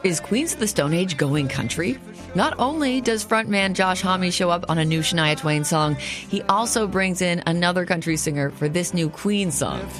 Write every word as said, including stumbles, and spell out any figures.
Is Queens of the Stone Age going country? Not only does frontman Josh Homme show up on a new Shania Twain song, he also brings in another country singer for this new Queen song.